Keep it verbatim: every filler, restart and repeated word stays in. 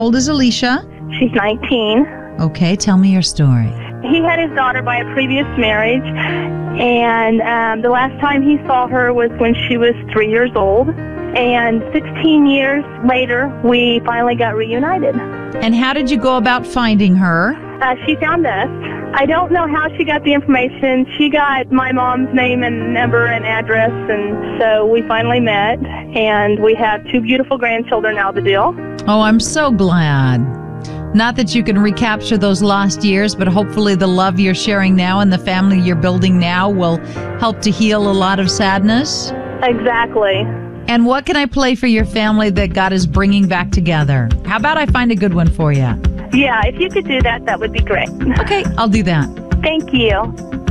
How old is Alicia? She's nineteen. Okay, tell me your story. He had his daughter by a previous marriage, and um, the last time he saw her was when she was three years old. And sixteen years later, we finally got reunited. And how did you go about finding her? Uh, she found us. I don't know how she got the information. She got my mom's name and number and address, and so we finally met, and we have two beautiful grandchildren out of the deal. Oh, I'm so glad. Not that you can recapture those lost years, but hopefully the love you're sharing now and the family you're building now will help to heal a lot of sadness. Exactly. And what can I play for your family that God is bringing back together? How about I find a good one for you? Yeah, if you could do that, that would be great. Okay, I'll do that. Thank you.